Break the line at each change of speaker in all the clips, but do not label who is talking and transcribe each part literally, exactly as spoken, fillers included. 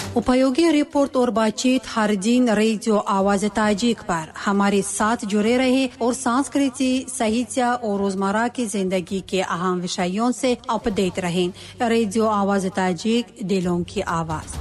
उपयोगी रिपोर्ट और बातचीत हर दिन रेडियो आवाज ताजिक पर हमारे साथ जुड़े रहे और संस्कृति, साहित्य और रोजमर्रा की जिंदगी के अहम विषयों से अपडेट रहें। रेडियो आवाज ताजिक, दिलों की आवाज।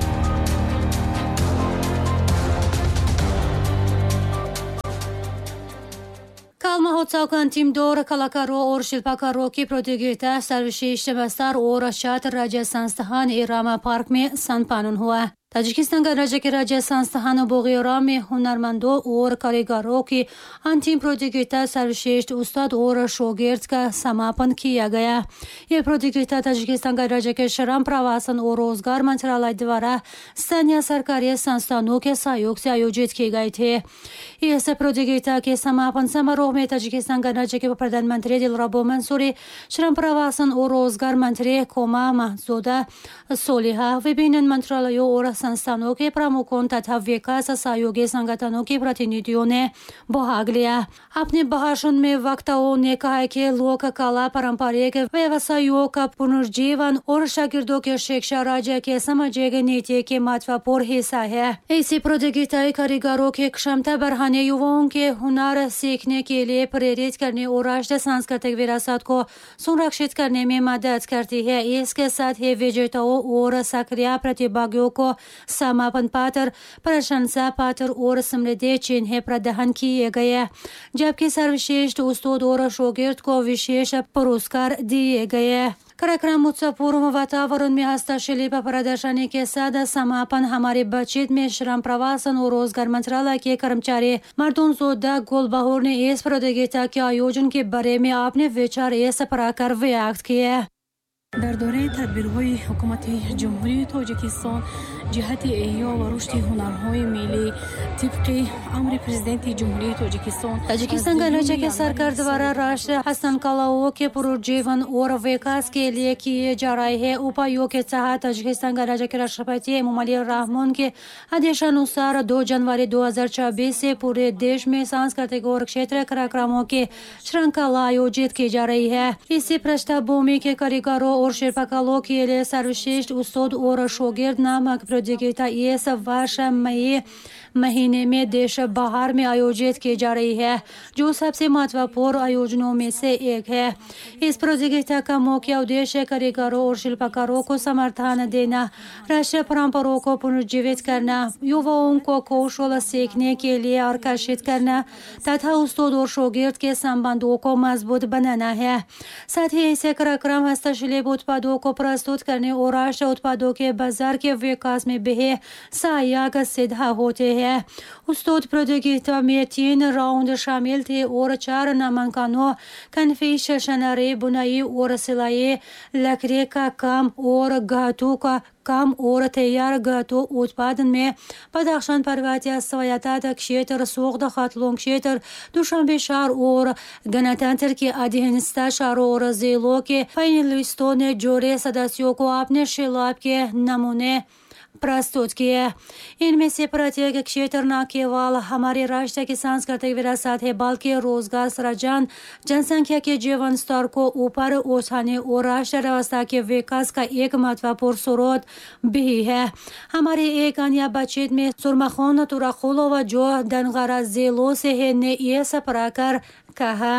कल महोत्सव का अंतिम दौर कलाकारों और शिल्पकारों की प्रतियोगिता सर्वश्रेष्ठ बस्तर और छात्र राज्य संस्थान इरामा पार्क में संपन्न हुआ। ताजिकिस्तान का राज्य के राज्य संस्थान बोगेरा में हुनरमंदों और कारीगरों की अंतिम प्रतियोगिता सर्वश्रेष्ठ उस्ताद और शोगिर्द का समापन किया गया। यह प्रतियोगिता ताजिकिस्तान का राज्य के श्रम, प्रवासन और रोजगार मंत्रालय द्वारा स्थानीय सरकारी संस्थानों के सहयोग से आयोजित की गई थी। इस प्रतियोगिता के समापन समारोह में ताजिकिस्तान का राज्य के प्रधानमंत्री दिलरबो मंसूरी, श्रम, प्रवासन और रोजगार मंत्री कोमा महजूदा सोलिहा, विभिन्न मंत्रालयों और संस्थानों के प्रमुखों तथा विकास सहयोगी संगठनों के प्रतिनिधियों ने भाग लिया। अपने भाषण में वक्ताओं ने कहा कि लोक कला पारंपरिक व्यवसायों का पुनर्जीवन और शागिर्दों की शिक्षा राज्य के सामाजिक नीति के महत्वपूर्ण हिस्सा है। इसी प्रतियोगिता कारीगरों की क्षमता बढ़ाने, युवाओं के हुनर सीखने के लिए प्रेरित करने और राष्ट्रीय सांस्कृतिक विरासत को संरक्षित करने में मदद करती है। इसके साथ ही विजेताओं और सक्रिय प्रतिभागियों को समापन पत्र, प्रशंसा पत्र और समृद्धि चिन्ह प्रदान किए गए, जबकि सर्वश्रेष्ठ उस्ताद और शोगिर्द को विशेष पुरस्कार दिए गए। कार्यक्रम उत्सवपूर्ण वातावरण में हस्तशिल्प प्रदर्शनी के साथ समापन हमारे बातचीत में श्रम, प्रवासन और रोजगार मंत्रालय के कर्मचारी मर्दूनजोदा गुलबहार ने इस प्रतियोगिता के आयोजन के बारे में अपने विचार इस प्रकार व्यक्त किए।
در دوره تدبیرهای حکومت جمهوری تاجیکستان جهت احیا و رشد هنرهای ملی طبق امر پرزیدنت جمهوری تاجیکستان
ताजिकिस्तान गणराज्य के सरकार द्वारा राष्ट्रीय हस्तकलाओं के पुनर्जीवन और विकास के लिए किए जा रहे हैं उपायों के तहत ताजिकिस्तान गणराज्य के राष्ट्रपति इमामुल रहमान के आदेशानुसार दो जनवरी दो हजार चौबीस से पूरे देश में सांस्कृतिक और क्षेत्रीय कार्यक्रमों की श्रृंखला आयोजित की जा रही है। इसी पृष्ठभूमि के कारीगरों और शिल्पकारों के लिए सर्वश्रेष्ठ उस्ताद और शोगिर्द नामक प्रतियोगिता इस वर्ष मई महीने में देश बाहर में आयोजित की जा रही है, जो सबसे महत्वपूर्ण आयोजनों में से एक है। इस प्रतियोगिता का मुख्य उद्देश्य कारीगरों और शिल्पकारों को समर्थन देना, राष्ट्रीय परंपराओं को पुनर्जीवित करना, युवाओं को कौशल सीखने के लिए आकर्षित करना तथा उस्ताद और शोगिर्द के संबंधों को मजबूत बनाना है। साथ ही ऐसे कार्यक्रम हस्तशिल्प उत्पादों को प्रस्तुत करने और राष्ट्रीय उत्पादों के बाजार के विकास में भी सहायक सिद्ध होते हैं। उस्ताद प्रतियोगिता में तीन राउंड शामिल थे और चार नामांकनों कन्फेक्शनरी, बुनाई और सिलाई, लकड़ी का काम और धातु का काम और तैयार धातु उत्पादन में पदक्षण, पर्वतीय स्वायत्त क्षेत्र, सोगद खातलों क्षेत्र, दुशांबे शहर और गणतंत्र के अधीनस्थ शहरों और जिलों के फाइनलिस्टों ने जोड़े सदस्यों को अपने शिल्प के नमूने प्रस्तुत किए। इनमें से प्रत्येक क्षेत्र न केवल हमारे राष्ट्र की सांस्कृतिक विरासत है, बल्कि रोजगार सृजन, जनसंख्या के जीवन स्तर को ऊपर उठाने और राष्ट्र व्यवस्था के विकास का एक महत्वपूर्ण स्रोत भी है। हमारे एक अन्य बातचीत में सुरमखोन तुराखोलोवा जो दनगरा जिलों से है ने इस प्रकार कहा।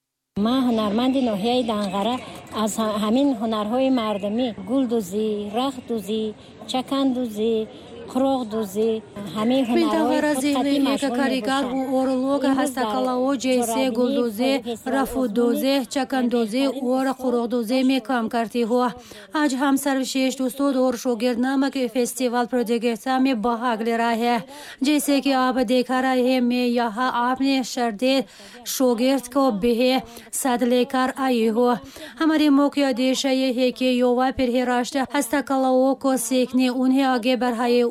ما هنرمند ناحیه دنغره از همین هنرهای مردمی گلدوزی، رختدوزی، چکندوزی، خروغدوزی همه هنرهای خودکتی مشغول
कारीगर और लोग हस्तकलाओं जैसे गुलदोज़ी, रफूदोज़ी, चकंदोज़ी और खुरोगदोज़ी में काम करती हो। आज हम सर्वश्रेष्ठ उस्ताद और शोगिर्द नामक फेस्टिवल प्रतियोगिता में भाग ले रहा है। जैसे कि आप देखा रहे हैं, मैं यहाँ अपने शर्दे शोगिर्द को भी साथ लेकर आई हो। हमारे मुख्य उद्देश्य ये है कि युवा पीढ़ी राष्ट्रीय हस्तकलाओं को सीखने, उन्हें आगे बढ़ाए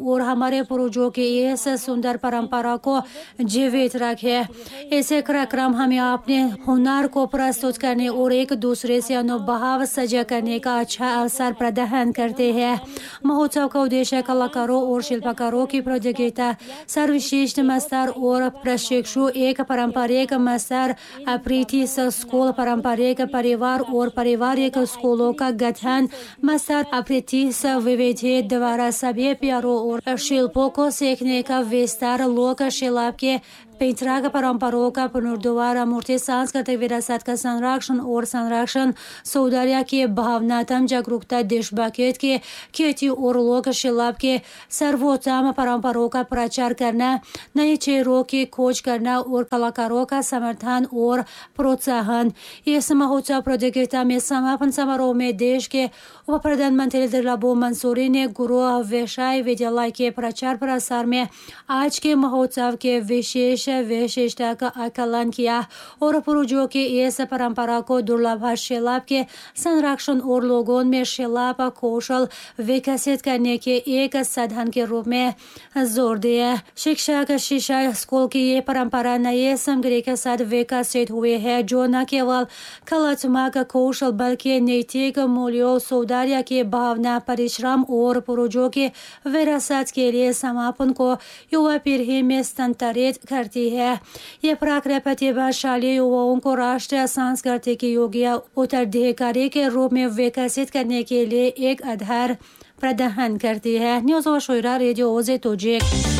और हमारे पूर्वजों की इस सुंदर परंपरा को जीवित रखे। इस कार्यक्रम हमें अपने हुनर को प्रस्तुत करने और एक दूसरे से अनुभव साझा करने का अच्छा अवसर प्रदान करते हैं। महोत्सव का उद्देश्य कलाकारों और शिल्पकारों की प्रतियोगिता, सर्वश्रेष्ठ मास्टर और प्रशिक्षु, एक पारंपरिक मास्टर अप्रेंटिस स्कूल, पारंपरिक परिवार और पारिवारिक स्कूलों का गठन, मास्टर अप्रेंटिस विविधता द्वारा सभी प्यारों और शिल्पों को सीखने का विस्तार, लोक शिल्प के पैतृक परंपराओं का पुनरुद्धार, मूर्ति सांस्कृतिक विरासत का संरक्षण और संरक्षण, सौंदर्य की भावनात्मक जागरूकता, देशभक्ति के खेती और लोक शिल्प के सर्वोत्तम परंपराओं का प्रचार करना, नए चेहरों की खोज करना और कलाकारों का समर्थन और प्रोत्साहन। इस महोत्सव प्रतियोगिता में समापन समारोह में देश के उप प्रधानमंत्री दिलाबो मंसूरी ने गुरु विषय विद्यालय के प्रचार प्रसार में आज के महोत्सव के विशेष विशिष्टता का आकलन किया और पूर्वजों की इस परंपरा को दुर्लभ शिल्प के संरक्षण और लोगों में शिल्प कौशल विकसित करने के एक साधन के रूप में जोर दिया। शिक्षक शिक्षा स्कूल की ये परंपरा नए सामग्री के साथ विकसित हुए है जो न केवल कलात्मक कौशल बल्कि नैतिक मूल्यों, सौंदर्य की भावना, परिश्रम और पूर्वजों के विरासत के लिए समापन को युवा पीढ़ी में स्थानांतरित करती है। यह प्रक्रिया प्रतिभाशाली युवाओं को राष्ट्रीय सांस्कृतिक योग्य उत्तराधिकारी के रूप में विकसित करने के लिए एक आधार प्रदान करती है। न्यूज़ और शुरा रेडियो ओजे तोजिक।